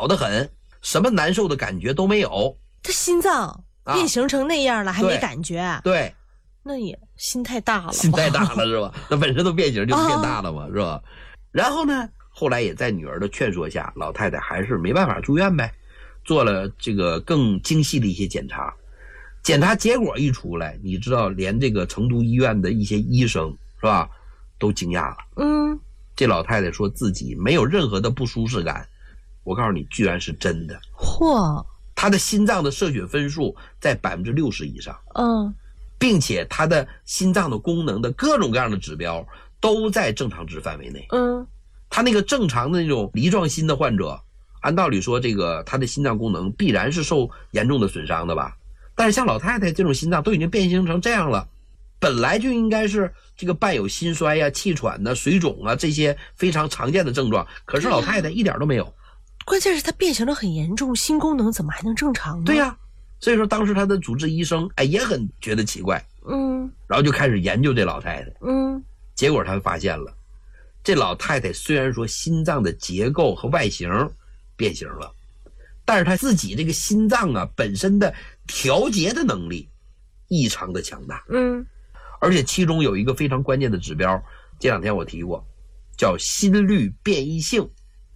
好得很，什么难受的感觉都没有。 他心脏变形成那样了，还没感觉。 对， 那也心太大了， 心太大了是吧？那本身都变形就是变大了嘛，是吧？然后呢，后来也在女儿的劝说下，老太太还是没办法住院呗，做了这个更精细的一些检查。检查结果一出来，你知道连这个成都医院的一些医生是吧，都惊讶了。这老太太说自己没有任何的不舒适感，我告诉你，居然是真的。 嚯！ 她的心脏的射血分数在60%以上，并且她的心脏的功能的各种各样的指标都在正常值范围内。她那个正常的那种梨状心的患者，按道理说这个她的心脏功能必然是受严重的损伤的吧？但是像老太太这种心脏都已经变形成这样了，本来就应该是这个伴有心衰呀、气喘呐、水肿啊这些非常常见的症状，可是老太太一点都没有。 关键是她变形得很严重，心功能怎么还能正常呢？ 对呀，所以说当时她的主治医生也很觉得奇怪，然后就开始研究这老太太，结果他发现了，这老太太虽然说心脏的结构和外形变形了，但是她自己这个心脏啊本身的调节的能力异常的强大，而且其中有一个非常关键的指标，这两天我提过，叫心率变异性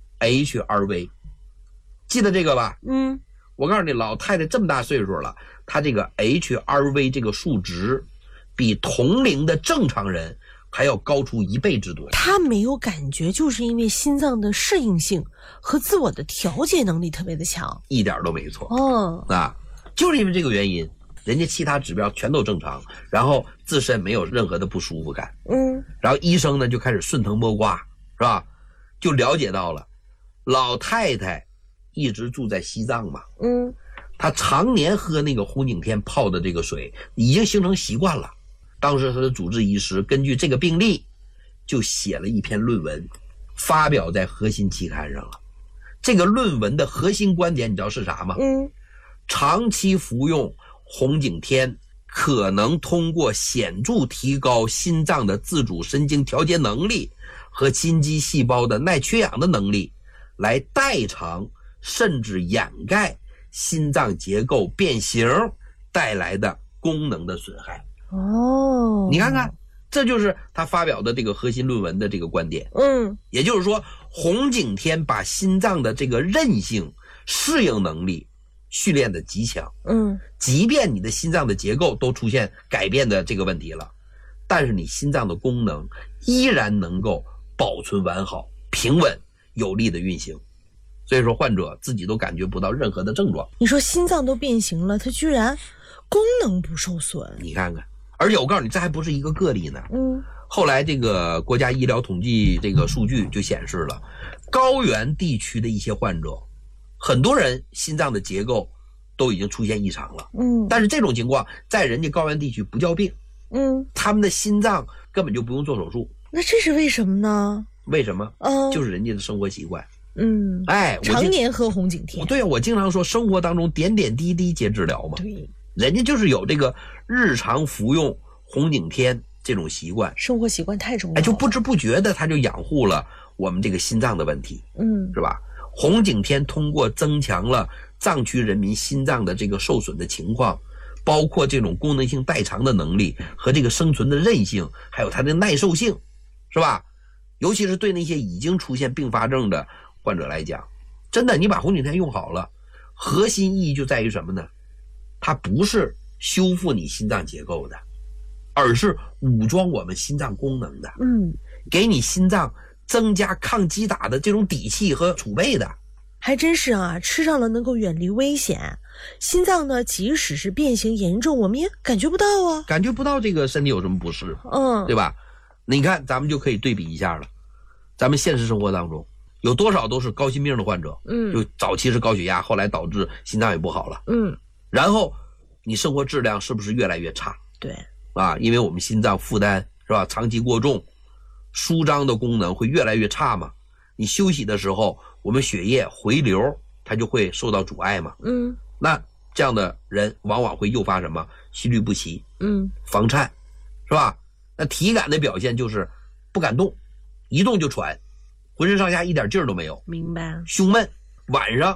HRV， 记得这个吧？我告诉你，老太太这么大岁数了，她这个 HRV 这个数值比同龄的正常人还要高出1倍之多。 她没有感觉，就是因为心脏的适应性和自我的调节能力特别的强， 一点都没错。就是因为这个原因，人家其他指标全都正常，然后自身没有任何的不舒服感。然后医生呢就开始顺藤摸瓜，是吧？就了解到了老太太一直住在西藏嘛，她常年喝那个红景天泡的这个水，已经形成习惯了。当时她的主治医师根据这个病例，就写了一篇论文，发表在《核心》期刊上了。这个论文的核心观点你知道是啥吗？长期服用红景天可能通过显著提高心脏的自主神经调节能力和心肌细胞的耐缺氧的能力，来代偿甚至掩盖心脏结构变形带来的功能的损害。你看看，这就是他发表的这个核心论文的这个观点。也就是说，红景天把心脏的这个韧性、适应能力训练的极强。即便你的心脏的结构都出现改变的这个问题了，但是你心脏的功能依然能够保存完好、平稳有力的运行。所以说患者自己都感觉不到任何的症状。 你说心脏都变形了，它居然功能不受损， 你看看。而且我告诉你，这还不是一个个例呢。后来这个国家医疗统计这个数据就显示了，高原地区的一些患者，很多人心脏的结构都已经出现异常了。但是这种情况在人家高原地区不叫病。他们的心脏根本就不用做手术。 那这是为什么呢？ 为什么？就是人家的生活习惯。 常年喝红景天。 对，我经常说生活当中点点滴滴皆治疗嘛。 对， 人家就是有这个日常服用红景天这种习惯， 生活习惯太重要了。 就不知不觉的他就养护了我们这个心脏的问题。是吧？红景天通过增强了藏区人民心脏的这个受损的情况，包括这种功能性代偿的能力和这个生存的韧性，还有它的耐受性，是吧？尤其是对那些已经出现并发症的患者来讲，真的，你把红景天用好了，核心意义就在于什么呢？它不是修复你心脏结构的，而是武装我们心脏功能的，给你心脏增加抗击打的这种底气和储备的。 还真是啊，吃上了能够远离危险。心脏呢，即使是变形严重，我们也感觉不到啊， 感觉不到这个身体有什么不适，对吧？你看咱们就可以对比一下了，咱们现实生活当中有多少都是高心病的患者，就早期是高血压，后来导致心脏也不好了，然后你生活质量是不是越来越差？ 对啊，因为我们心脏负担是吧，长期过重，舒张的功能会越来越差嘛。你休息的时候，我们血液回流它就会受到阻碍嘛。那这样的人往往会诱发什么？心律不齐，房颤，是吧？那体感的表现就是不敢动，一动就喘，浑身上下一点劲儿都没有， 明白？ 胸闷，晚上